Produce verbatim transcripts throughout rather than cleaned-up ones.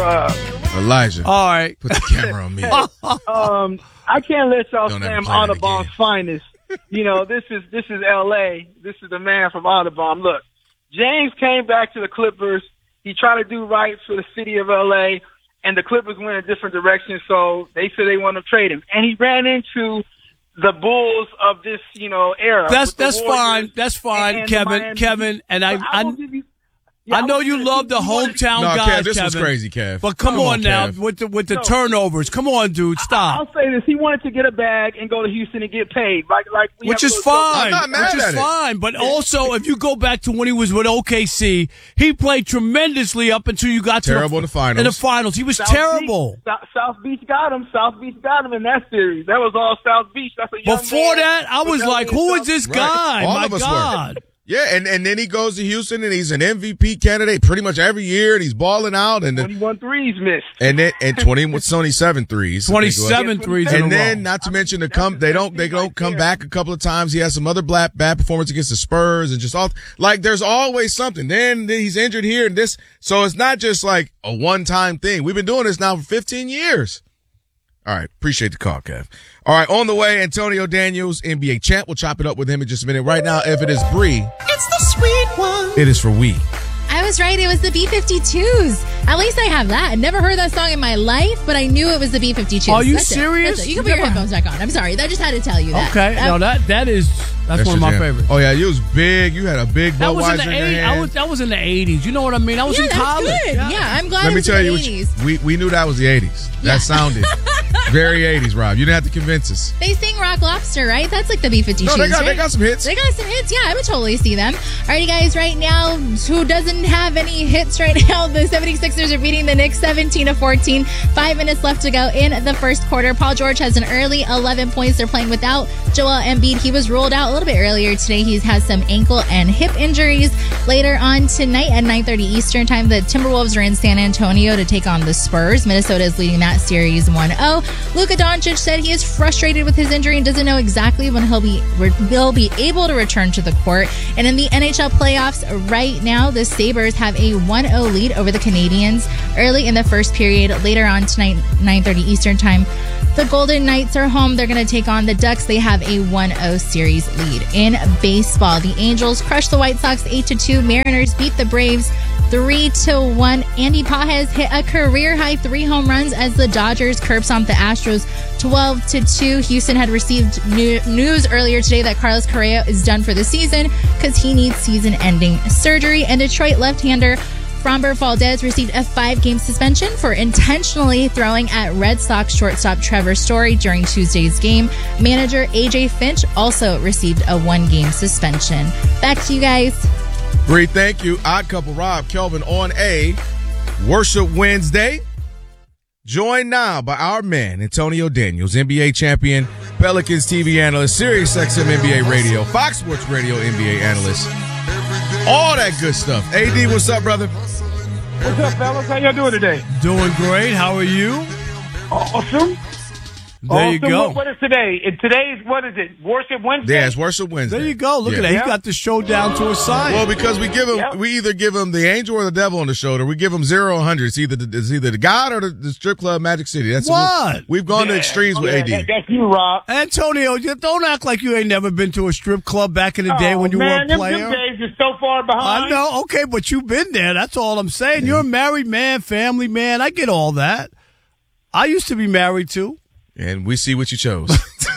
uh, Elijah. All right. Put the camera on me. um, I can't let y'all Don't ever slam play that Audubon's again. finest. You know, this is this is L A. This is the man from Audubon. Look, James came back to the Clippers. He tried to do right for the city of L A, and the Clippers went a different direction, so they said they want to trade him. And he ran into the Bulls of this, you know, era. That's with the that's Warriors fine. That's fine, and- and the Kevin. Miami Kevin, Heat. and I, But I, will give you- yeah, I know will you give love the he wanted- hometown No, guys, Kev, this was Kevin. crazy, Kev. But come, Come on, on, now Kev. with the with the No. turnovers. Come on, dude. Stop. I'll say this: he wanted to get a bag and go to Houston and get paid, like like we Which have is a little joke. fine. I'm not mad Which is at it. fine. But also, if you go back to when he was with O K C, he played tremendously up until you got Terrible to in the finals. In the finals, he was South terrible. Beach, South, South Beach got him. South Beach got him in that series. That was all South Beach. That's a young Before man. that, I was But like, that who was is this Right. guy? All My of us were. God. Yeah, and, and then he goes to Houston and he's an M V P candidate pretty much every year, and he's balling out, and then, twenty-one threes missed. and then and twenty with twenty-seven threes, I think it was. twenty-seven threes in a And then, row. not to mention the come, they don't they don't come back a couple of times. He has some other black bad performance against the Spurs, and just all like there's always something. Then he's injured here and this, so it's not just like a one time thing. We've been doing this now for fifteen years. All right, appreciate the call, Kev. All right, on the way, Antonio Daniels, N B A champ. We'll chop it up with him in just a minute. Right now, if it is Bree, It's the sweet one. it is for we. I was right. It was the B fifty-twos. At least I have that. I never heard that song in my life, but I knew it was the B fifty-twos. Are you That's it. serious? That's it. You can You put your never- headphones back on. I'm sorry. I just had to tell you that. Okay, That- no, that that is that's, That's one of your my jam. favorites. Oh yeah, you was big. You had a big That was in Budweiser the in your eighties. I hand. was that was in the eighties. You know what I mean? I was yeah, in that's college. good. Yeah, I'm glad Let it me was tell in you, the what you- eighties. we we knew that was the eighties. That Yeah. sounded very eighties, Rob. You didn't have to convince us. They sing Rock Lobster, right? That's like the B fifty-twos, No, they got right? they got some hits. They got some hits. Yeah, I would totally see them. Alrighty, guys, right now, who doesn't have any hits right now? The seventy-sixers are beating the Knicks seventeen to fourteen. Five minutes left to go in the first quarter. Paul George has an early eleven points. They're playing without Joel Embiid. He was ruled out a little bit earlier today. He has some ankle and hip injuries. Later on tonight at nine thirty Eastern time, the Timberwolves are in San Antonio to take on the Spurs. Minnesota is leading that series one oh. Luka Doncic said he is frustrated with his injury and doesn't know exactly when he'll be he'll be able to return to the court. And in the N H L playoffs right now, the Sabres have a one oh lead over the Canadiens early in the first period. Later on tonight, nine thirty Eastern time, the Golden Knights are home. They're going to take on the Ducks. They have a one oh series lead. In baseball, the Angels crushed the White Sox eight to two. Mariners beat the Braves three to one. Andy Pages hit a career-high three home runs as the Dodgers curb stomped the Astros twelve to two. Houston had received new- news earlier today that Carlos Correa is done for the season because he needs season-ending surgery. And Detroit left-hander Framber Valdez received a five-game suspension for intentionally throwing at Red Sox shortstop Trevor Story during Tuesday's game. Manager A J Finch also received a one-game suspension. Back to you guys. Bree, thank you. Odd Couple Rob Kelvin on a Worship Wednesday. Joined now by our man, Antonio Daniels, N B A champion, Pelicans T V analyst, Sirius X M N B A radio, Fox Sports Radio N B A analyst. All that good stuff. A D, what's up, brother? What's up, fellas? How y'all doing today? Doing great. How are you? Awesome. There you awesome. go. What, what is today? And today's, what is it? Worship Wednesday? Yeah, it's Worship Wednesday. There you go. Look Yeah. at that. He Yeah. got the show down to a science. Well, because we give him, Yep. we either give him the angel or the devil on the shoulder. We give him zero or hundred. It's either the, it's either the God or the, the strip club Magic City. That's What? We've gone to extremes with Yeah, A D. that- that's you, Rob. Antonio, you don't act like you ain't never been to a strip club back in the day Oh, when you man, were a them, player. them days are so far behind. I know. Okay, but you've been there. That's all I'm saying. You're a married man, family man. I get all that. I used to be married too. And we see what you chose.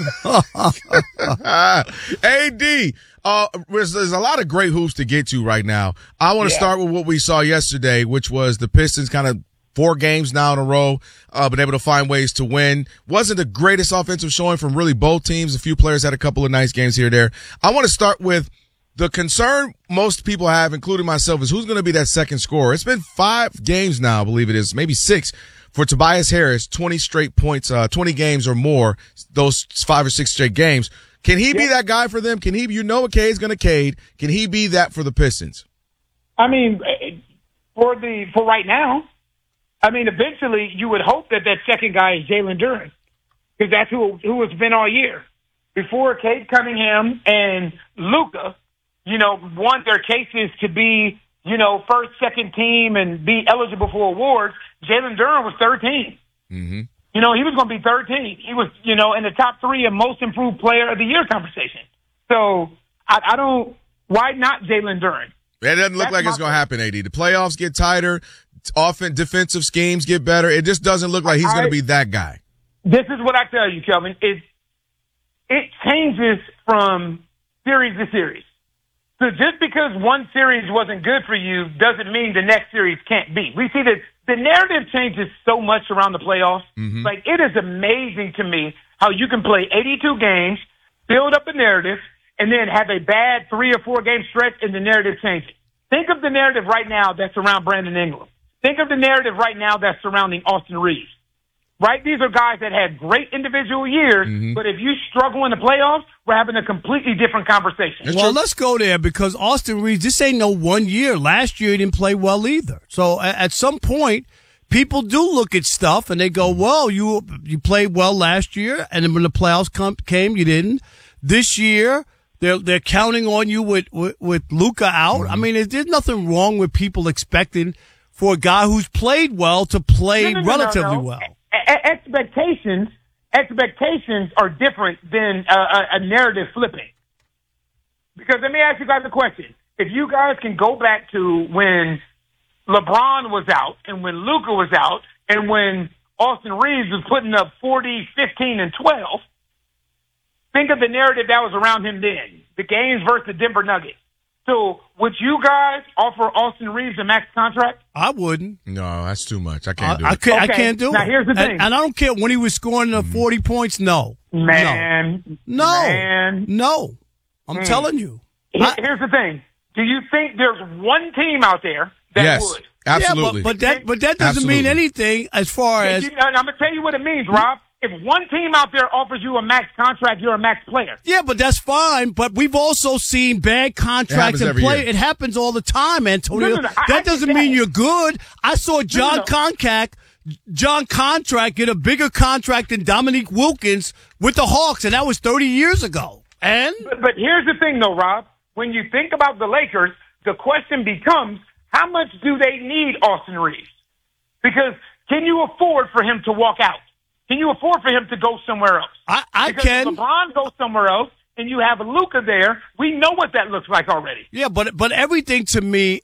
A D, uh, there's, there's a lot of great hoops to get to right now. I want to Yeah. start with what we saw yesterday, which was the Pistons kind of four games now in a row, uh, been able to find ways to win. Wasn't the greatest offensive showing from really both teams. A few players had a couple of nice games here or there. I want to start with the concern most people have, including myself, is who's going to be that second scorer. It's been five games now, I believe it is, maybe six, for Tobias Harris, twenty straight points, uh, twenty games or more, those five or six straight games. Can he be that guy for them? Can he, you know, Cade's going to Cade. Can he be that for the Pistons? I mean, for the for right now, I mean, eventually you would hope that that second guy is Jalen Duren because that's who who it's been all year. Before Cade Cunningham and Luka, you know, want their cases to be you know, first, second team and be eligible for awards, Jalen Duren was third team. Mm-hmm. You know, he was going to be third team. He was, you know, in the top three of most improved player of the year conversation. So I, I don't, why not Jalen Duren? It doesn't look That's like it's my going to happen, A D. The playoffs get tighter. Often defensive schemes get better. It just doesn't look like he's going to be that guy. This is what I tell you, Kelvin. It, it changes from series to series. So just because one series wasn't good for you doesn't mean the next series can't be. We see that the narrative changes so much around the playoffs. Mm-hmm. Like, it is amazing to me how you can play eighty-two games, build up a narrative, and then have a bad three or four game stretch and the narrative changes. Think of the narrative right now that's around Brandon Ingram. Think of the narrative right now that's surrounding Austin Reeves. Right? These are guys that had great individual years, mm-hmm. but if you struggle in the playoffs, we're having a completely different conversation. It's Well, true. let's go there because Austin Reeves, this ain't no one year. Last year he didn't play well either. So at, at some point, people do look at stuff and they go, well, you you played well last year, and then when the playoffs come, came, you didn't. This year, they're they're counting on you with, with, with Luka out. Mm-hmm. I mean, there's nothing wrong with people expecting for a guy who's played well to play No, no, no, relatively no, no. well. E- expectations expectations are different than uh, a, a narrative flipping. Because let me ask you guys a question. If you guys can go back to when LeBron was out and when Luka was out and when Austin Reeves was putting up forty, fifteen, and twelve, think of the narrative that was around him then. The games versus the Denver Nuggets. So would you guys offer Austin Reeves a max contract? I wouldn't. No, that's too much. I can't do I, I it. can't, I Okay, can't do now it. here's the thing. And, and I don't care when he was scoring the forty points. No. Man. No. Man. No. I'm Mm. telling you. Here- I- Here's the thing. Do you think there's one team out there that Yes, would? absolutely. Yeah, but, but that but that doesn't Absolutely. mean anything as far as You- I'm going to tell you what it means, Rob. If one team out there offers you a max contract, you're a max player. yeah, but that's fine. But we've also seen bad contracts happens and every play. year. It happens all the time, Antonio. No, no, no, I- I that doesn't get mean that. you're good. I saw John no. Concac, John Contract get a bigger contract than Dominique Wilkins with the Hawks, and that was thirty years ago. And But, but here's the thing, though, Rob. When you think about the Lakers, the question becomes, how much do they need Austin Reeves? Because can you afford for him to walk out? Can you afford for him to go somewhere else? I, I because can. if LeBron goes somewhere else and you have Luka there, we know what that looks like already. Yeah, but but everything to me,